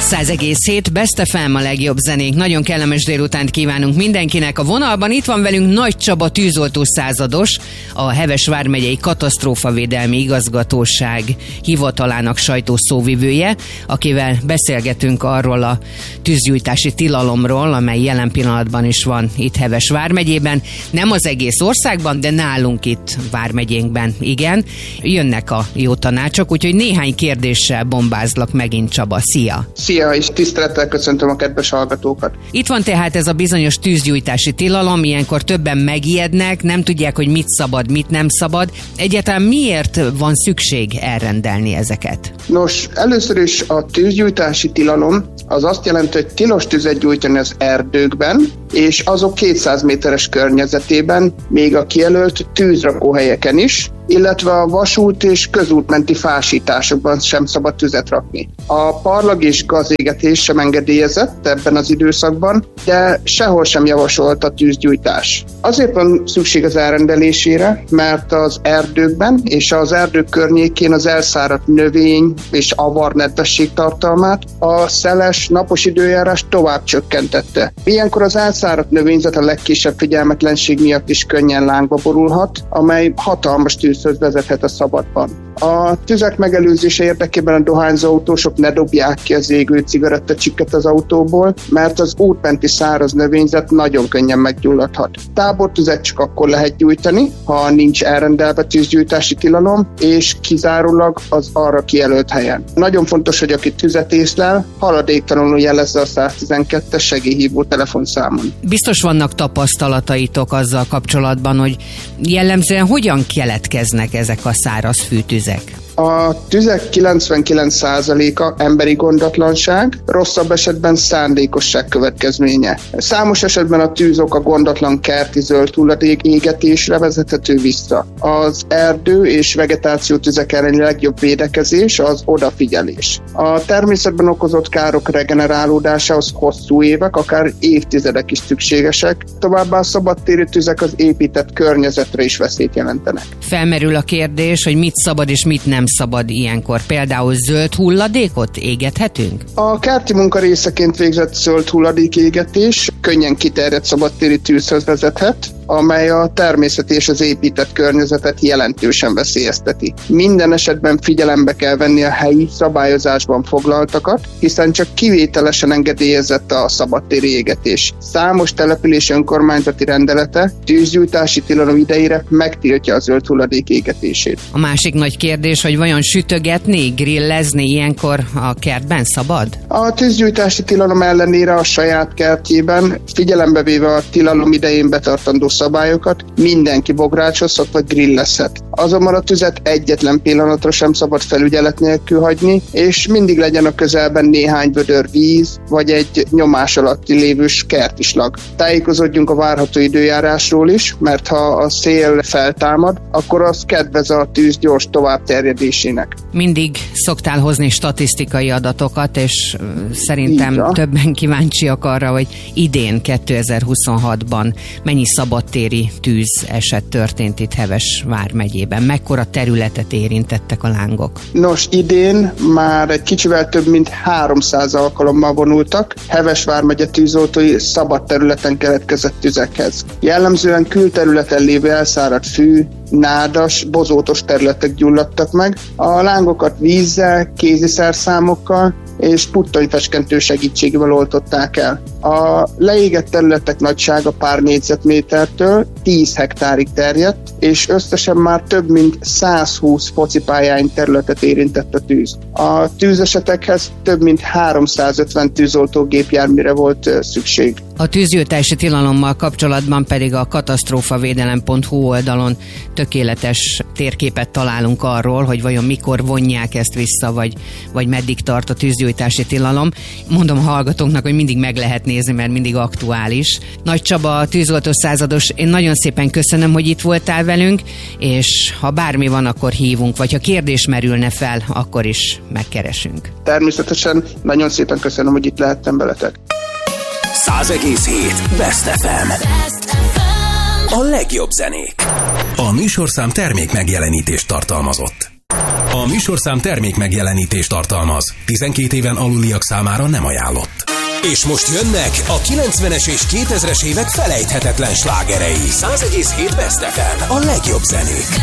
100,7 Best FM, a legjobb zenék. Nagyon kellemes délutánt kívánunk mindenkinek. A vonalban itt van velünk Nagy Csaba tűzoltó százados, a Heves vármegyei katasztrófavédelmi igazgatóság hivatalának sajtószóvivője, akivel beszélgetünk arról a tűzgyújtási tilalomról, amely jelen pillanatban is van itt Heves vármegyében. Nem az egész országban, de nálunk itt vármegyénkben igen. Jönnek a jó tanácsok, úgyhogy néhány kérdéssel bombázlak megint, Csaba. Szia! Szia, és tisztelettel köszöntöm a kedves hallgatókat. Itt van tehát ez a bizonyos tűzgyújtási tilalom, ilyenkor többen megijednek, nem tudják, hogy mit szabad, mit nem szabad. Egyáltalán miért van szükség elrendelni ezeket? Nos, először is a tűzgyújtási tilalom az azt jelenti, hogy tilos tüzet gyújtani az erdőkben, és azok 200 méteres környezetében, még a kijelölt tűzrakóhelyeken is, illetve a vasút és közútmenti fásításokban sem szabad tüzet rakni. A parlag és gazégetés sem engedélyezett ebben az időszakban, de sehol sem javasolt a tűzgyújtás. Azért van szükség az elrendelésére, mert az erdőkben és az erdők környékén az elszáradt növény és avar-nedvesség tartalmát a szeles, napos időjárás tovább csökkentette. Ilyenkor az elszáradt növényzet a legkisebb figyelmetlenség miatt is könnyen lángba borulhat, amely hatalmas tűzhöz vezethet a szabadban. A tüzek megelőzése érdekében a dohányzó autósok ne dobják ki az égő cigarettacsikket az autóból, mert az útmenti száraz növényzet nagyon könnyen meggyulladhat. Tábortüzet csak akkor lehet gyújtani, ha nincs elrendelve tűzgyújtási tilalom, és kizárólag az arra kijelölt helyen. Nagyon fontos, hogy aki tüzet észlel, haladéktalanul jelezze a 112-es segélyhívó telefonszámon. Biztos vannak tapasztalataitok azzal kapcsolatban, hogy jellemzően hogyan keletkeznek ezek a száraz fűtüzek? A tüzek 99%-a emberi gondatlanság, rosszabb esetben szándékosság következménye. Számos esetben a tűzok a gondatlan kerti zöld hulladék égetésre vezethető vissza. Az erdő és vegetáció tüzek elleni legjobb védekezés az odafigyelés. A természetben okozott károk regenerálódásához hosszú évek, akár évtizedek is szükségesek, továbbá a szabadtéri tüzek az épített környezetre is veszélyt jelentenek. Felmerül a kérdés, hogy mit szabad és mit nem szabad ilyenkor. Például zöld hulladékot égethetünk? A kerti munka részeként végzett zöld hulladék égetés könnyen kiterjedt szabadtéri tűzhöz vezethet, amely a természeti és az épített környezetet jelentősen veszélyezteti. Minden esetben figyelembe kell venni a helyi szabályozásban foglaltakat, hiszen csak kivételesen engedélyezett a szabadtéri égetés. Számos település önkormányzati rendelete tűzgyújtási tilalom idejére megtiltja a zöld hulladék égetését. A másik nagy kérdés, hogy vajon sütögetni, grillezni ilyenkor a kertben szabad? A tűzgyújtási tilalom ellenére a saját kertjében, figyelembe véve a tilalom idején betartandó szabályokat, mindenki bográcsozhat vagy grillezhet. Azonban a tüzet egyetlen pillanatra sem szabad felügyelet nélkül hagyni, és mindig legyen a közelben néhány vödör víz, vagy egy nyomás alatti lévős kertislag. Tájékozódjunk a várható időjárásról is, mert ha a szél feltámad, akkor az kedvez a tűz gyors továbbterjedésének. Mindig szoktál hozni statisztikai adatokat, és szerintem többen kíváncsiak arra, hogy idén 2026-ban mennyi szabadtéri tűz eset történt itt Heves vármegyében. Mekkora területet érintettek a lángok? Nos, idén már egy kicsivel több mint 300 alkalommal vonultak Heves vármegye tűzoltói szabad területen keletkezett tüzekhez. Jellemzően külterületen lévő elszáradt fű, nádas, bozótos területek gyulladtak meg. A lángokat vízzel, kéziszerszámokkal és puttonyfecskentő segítségével oltották el. A leégett területek nagysága pár négyzetmétertől 10 hektárig terjedt, és összesen már több mint 120 focipályány területet érintett a tűz. A tűzesetekhez több mint 350 tűzoltógépjárműre volt szükség. A tűzgyújtási tilalommal kapcsolatban pedig a katasztrófavédelem.hu oldalon tökéletes térképet találunk arról, hogy vajon mikor vonják ezt vissza, vagy meddig tart a tűzgyújtási tilalom. Mondom a hallgatóknak, hogy mindig meg lehet nézni, mert mindig aktuális. Nagy Csaba, a tűzoltó százados, én nagyon szépen köszönöm, hogy itt voltál velünk, és ha bármi van, akkor hívunk, vagy ha kérdés merülne fel, akkor is megkeresünk. Természetesen nagyon szépen köszönöm, hogy itt lehettem veletek. 100,7 Best FM. A legjobb zenék. A műsorszám termék megjelenítést tartalmazott. A műsorszám termék megjelenítést tartalmaz. 12 éven aluliak számára nem ajánlott. És most jönnek a 90-es és 2000-es évek felejthetetlen slágerei. 100,7 Best FM, a legjobb zenék.